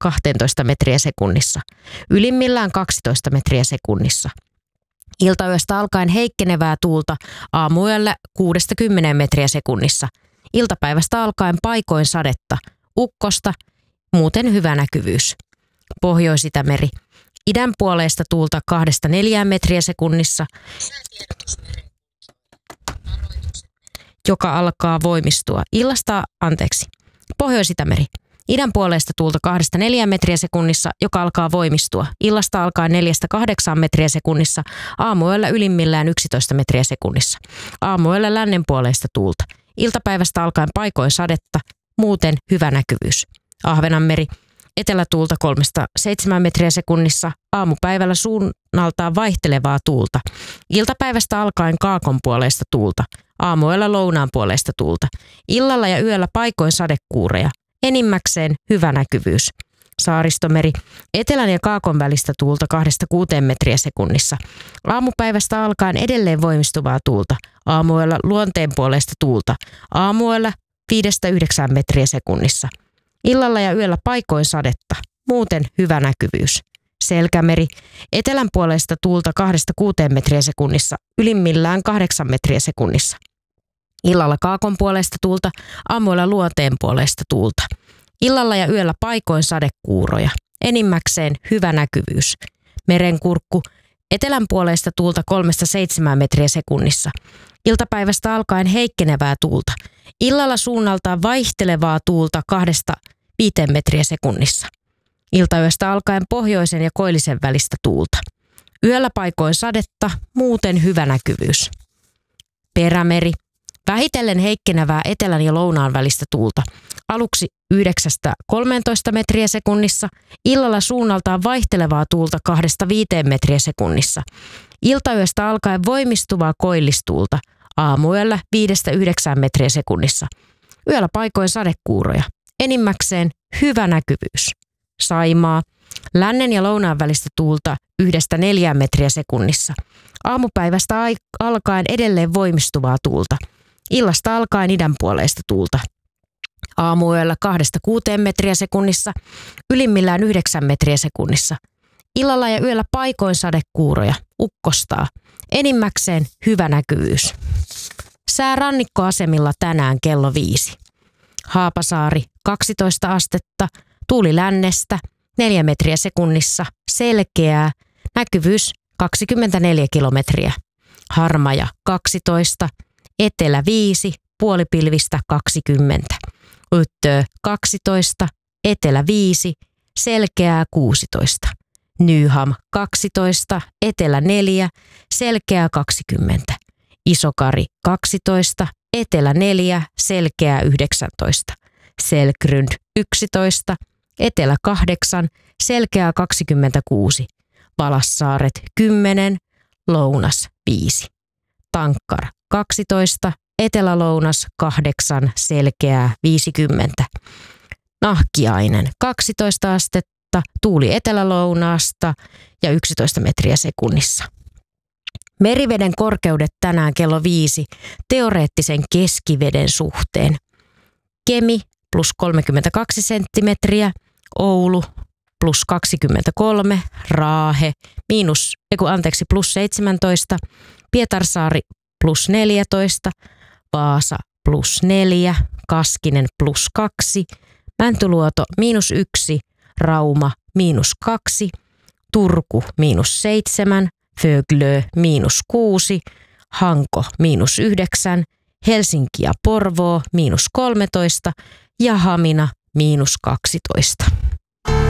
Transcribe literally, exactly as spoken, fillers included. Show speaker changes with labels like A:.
A: kaksitoista metriä sekunnissa. Ylimmillään kaksitoista metriä sekunnissa. Iltayöstä alkaen heikkenevää tuulta aamuyöllä kuudesta kymmeneen metriä sekunnissa. Iltapäivästä alkaen paikoin sadetta, ukkosta, muuten hyvä näkyvyys. Pohjois-Itämeri. Idän puoleista tuulta kahdesta neljään metriä sekunnissa, joka alkaa voimistua. Illasta, anteeksi, Pohjois-Itämeri. Idän puoleista tuulta kahdesta neljään metriä sekunnissa, joka alkaa voimistua. Illasta alkaen neljästä kahdeksaan metriä sekunnissa, aamuyöllä ylimmillään yksitoista metriä sekunnissa. Aamuyöllä lännen puoleista tuulta. Iltapäivästä alkaen paikoin sadetta, muuten hyvä näkyvyys. Ahvenanmeri. Etelätuulta kolmesta seitsemään metriä sekunnissa, aamupäivällä suunnaltaan vaihtelevaa tuulta. Iltapäivästä alkaen kaakon puoleista tuulta, aamuyöllä lounaan puoleista tuulta. Illalla ja yöllä paikoin sadekuureja, enimmäkseen hyvä näkyvyys. Saaristomeri, etelän ja kaakon välistä tuulta kahdesta kuuteen metriä sekunnissa. Aamupäivästä alkaen edelleen voimistuvaa tuulta, aamuyöllä luonteen puoleista tuulta, aamuyöllä viidestä yhdeksään metriä sekunnissa. Illalla ja yöllä paikoin sadetta, muuten hyvä näkyvyys. Selkämeri, etelän puolesta tuulta kahdesta kuuteen metriä sekunnissa, ylimmillään kahdeksan metriä sekunnissa. Illalla kaakon puolesta tuulta, aamuilla luonteen puolesta tuulta. Illalla ja yöllä paikoin sadekuuroja, enimmäkseen hyvä näkyvyys. Merenkurkku, etelän puolesta tuulta kolmesta seitsemään metriä sekunnissa. Iltapäivästä alkaen heikkenevää tuulta. Illalla suunnaltaan vaihtelevaa tuulta kahdesta viiteen metriä sekunnissa. Iltayöstä alkaen pohjoisen ja koillisen välistä tuulta. Yöllä paikoin sadetta, muuten hyvä näkyvyys. Perämeri. Vähitellen heikkenevää etelän ja lounaan välistä tuulta. Aluksi yhdeksästä kolmeentoista metriä sekunnissa. Illalla suunnaltaan vaihtelevaa tuulta kahdesta viiteen metriä sekunnissa. Iltayöstä alkaen voimistuvaa koillistuulta. Aamuyöllä viidestä yhdeksään metriä sekunnissa. Yöllä paikoin sadekuuroja. Enimmäkseen hyvä näkyvyys. Saimaa. Lännen ja lounaan välistä tuulta yhdestä neljään metriä sekunnissa. Aamupäivästä ai- alkaen edelleen voimistuvaa tuulta. Illasta alkaen idän puoleista tuulta. Aamuyöllä kahdesta kuuteen metriä sekunnissa. Ylimmillään yhdeksän metriä sekunnissa. Illalla ja yöllä paikoin sadekuuroja. Ukkostaa. Enimmäkseen hyvä näkyvyys. Sää rannikkoasemilla tänään kello viisi. Haapasaari kaksitoista astetta, tuuli lännestä, neljä metriä sekunnissa, selkeää, näkyvyys kaksikymmentäneljä kilometriä. Harmaja kaksitoista, etelä viisi, puolipilvistä kaksikymmentä. Yttöö kaksitoista, etelä viisi, selkeää kuusitoista. Nyham kaksitoista, etelä neljä, selkeää kaksikymmentä. Isokari kaksitoista, etelä neljä, selkeää yhdeksäntoista. Selkrund yksitoista, etelä kahdeksan, selkeää kaksikymmentäkuusi. Valassaaret kymmenen, lounas viisi. Tankkar kaksitoista, etelä-lounas kahdeksan, selkeää viisikymmentä. Nahkiainen kaksitoista astetta, tuuli etelä-lounaasta ja yksitoista metriä sekunnissa. Meriveden korkeudet tänään kello viisi teoreettisen keskiveden suhteen. Kemi plus kolmekymmentäkaksi senttimetriä, Oulu plus kaksikymmentäkolme, Raahe miinus, eiku, anteeksi, plus seitsemäntoista, Pietarsaari plus neljätoista, Vaasa plus neljä, Kaskinen plus kaksi, Mäntyluoto miinus yksi, Rauma miinus kaksi, Turku miinus seitsemän, Föglö miinus kuusi, Hanko miinus yhdeksän, Helsinki ja Porvoo miinus kolmetoista ja Hamina miinus kaksitoista.